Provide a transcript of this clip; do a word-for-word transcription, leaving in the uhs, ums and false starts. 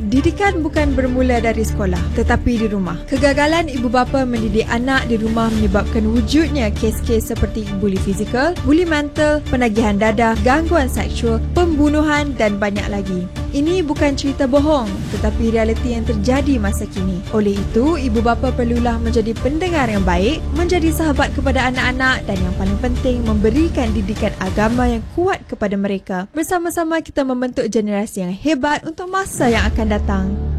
Didikan bukan bermula dari sekolah, tetapi di rumah. Kegagalan ibu bapa mendidik anak di rumah menyebabkan wujudnya kes-kes seperti buli fizikal, buli mental, penagihan dadah, gangguan seksual, pembunuhan dan banyak lagi. Ini bukan cerita bohong, tetapi realiti yang terjadi masa kini. Oleh itu, ibu bapa perlulah menjadi pendengar yang baik, menjadi sahabat kepada anak-anak dan yang paling penting, memberikan didikan agama yang kuat kepada mereka. Bersama-sama kita membentuk generasi yang hebat untuk masa yang akan datang.